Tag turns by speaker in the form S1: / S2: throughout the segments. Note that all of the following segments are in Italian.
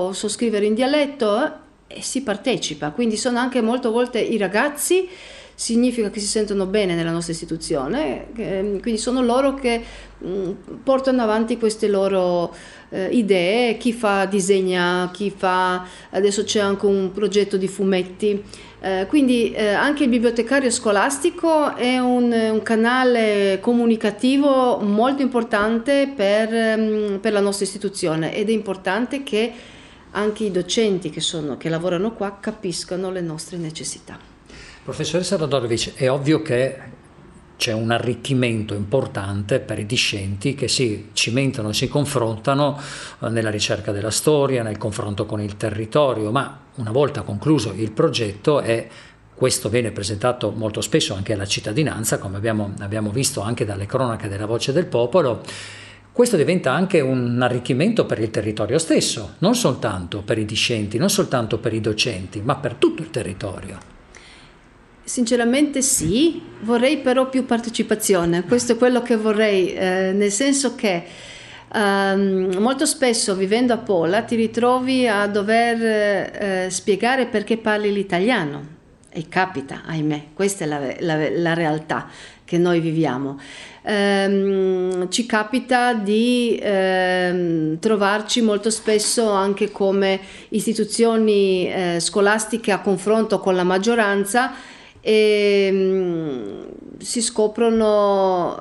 S1: so scrivere in dialetto, e si partecipa, quindi sono anche molte volte i ragazzi, significa che si sentono bene nella nostra istituzione, quindi sono loro che portano avanti queste loro idee, chi disegna, adesso c'è anche un progetto di fumetti, quindi anche il bibliotecario scolastico è un canale comunicativo molto importante per la nostra istituzione, ed è importante che anche i docenti che lavorano qua capiscano le nostre necessità.
S2: Professoressa Radolovic, è ovvio che c'è un arricchimento importante per i discenti che si cimentano e si confrontano nella ricerca della storia, nel confronto con il territorio, ma una volta concluso il progetto, e questo viene presentato molto spesso anche alla cittadinanza, come abbiamo visto anche dalle cronache della Voce del Popolo, questo diventa anche un arricchimento per il territorio stesso, non soltanto per i discenti, non soltanto per i docenti, ma per tutto il territorio.
S1: Sinceramente sì, vorrei però più partecipazione, questo è quello che vorrei, nel senso che molto spesso vivendo a Pola ti ritrovi a dover spiegare perché parli l'italiano, e capita, ahimè, questa è la realtà che noi viviamo. Ci capita di trovarci molto spesso anche come istituzioni scolastiche a confronto con la maggioranza, e si scoprono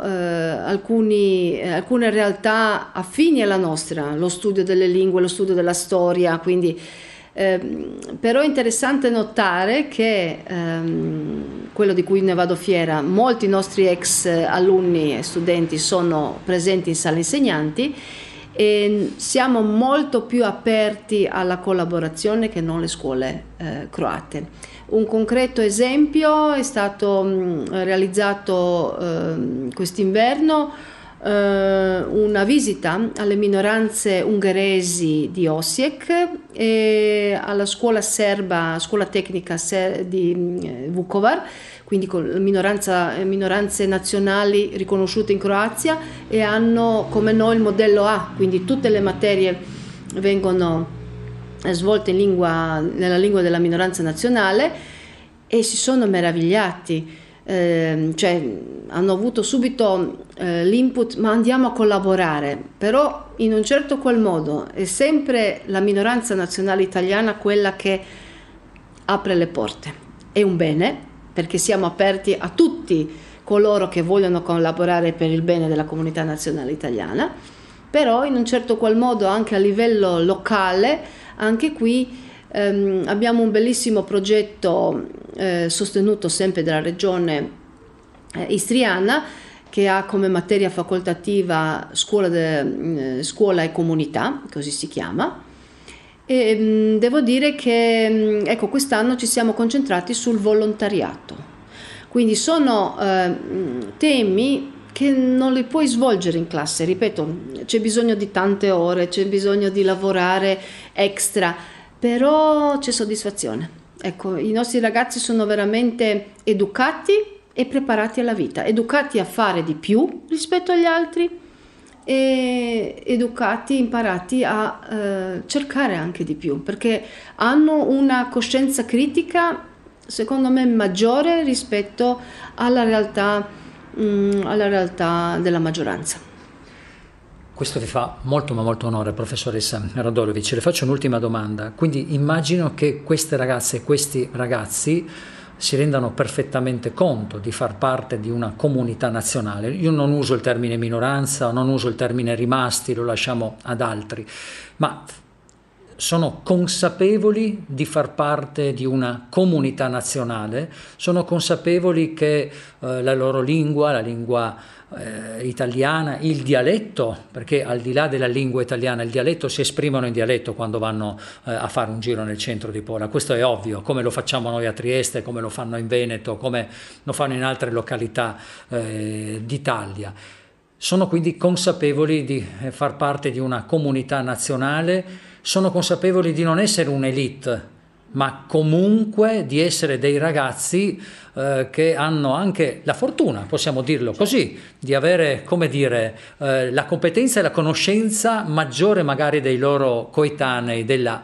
S1: alcune realtà affini alla nostra, lo studio delle lingue, lo studio della storia, quindi però è interessante notare che quello di cui ne vado fiera, molti nostri ex alunni e studenti sono presenti in sala insegnanti, e siamo molto più aperti alla collaborazione che non le scuole croate. Un concreto esempio è stato realizzato quest'inverno, una visita alle minoranze ungheresi di Osijek e alla scuola serba, scuola tecnica di Vukovar, quindi con minoranze nazionali riconosciute in Croazia, e hanno come noi il modello A, quindi tutte le materie vengono svolte nella lingua della minoranza nazionale, e si sono meravigliati, cioè hanno avuto subito l'input: ma andiamo a collaborare, però in un certo qual modo è sempre la minoranza nazionale italiana quella che apre le porte. È un bene, perché siamo aperti a tutti coloro che vogliono collaborare per il bene della comunità nazionale italiana, però in un certo qual modo anche a livello locale, anche qui abbiamo un bellissimo progetto sostenuto sempre dalla regione istriana, che ha come materia facoltativa scuola e comunità, così si chiama. E devo dire che ecco, quest'anno ci siamo concentrati sul volontariato, quindi sono temi che non li puoi svolgere in classe, ripeto, c'è bisogno di tante ore, c'è bisogno di lavorare extra, però c'è soddisfazione. Ecco, i nostri ragazzi sono veramente educati e preparati alla vita, educati a fare di più rispetto agli altri, e educati, imparati a cercare anche di più, perché hanno una coscienza critica secondo me maggiore rispetto alla realtà della maggioranza.
S2: Questo vi fa molto ma molto onore, professoressa Radolovic. Le faccio un'ultima domanda. Quindi immagino che queste ragazze e questi ragazzi si rendano perfettamente conto di far parte di una comunità nazionale. Io non uso il termine minoranza, non uso il termine rimasti, lo lasciamo ad altri, ma sono consapevoli di far parte di una comunità nazionale, sono consapevoli che la loro lingua, la lingua italiana, il dialetto, perché al di là della lingua italiana il dialetto, si esprimono in dialetto quando vanno a fare un giro nel centro di Pola, questo è ovvio, come lo facciamo noi a Trieste, come lo fanno in Veneto, come lo fanno in altre località d'Italia. Sono quindi consapevoli di far parte di una comunità nazionale, sono consapevoli di non essere un'elite, ma comunque di essere dei ragazzi che hanno anche la fortuna, possiamo dirlo così, di avere, come dire, la competenza e la conoscenza maggiore magari dei loro coetanei della